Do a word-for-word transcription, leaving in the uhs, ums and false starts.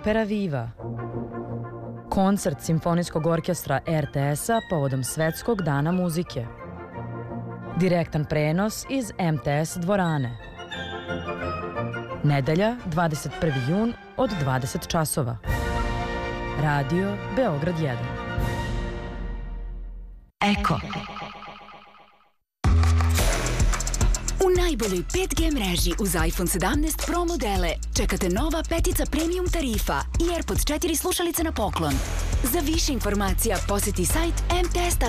Opera Viva. Koncert Simfonijskog orkestra er te es-a povodom Svetskog dana muzike. Direktan prenos iz em te es dvorane. Nedelja, dvadeset prvi jun od dvadeset časova. Radio Beograd jedan. Eko. U najboljoj pet ge mreži uz iPhone sedamnaest Pro modele čekate nova petica premium tarifa i AirPods četiri slušalice na poklon. Za više informacija poseti sajt em te es tačka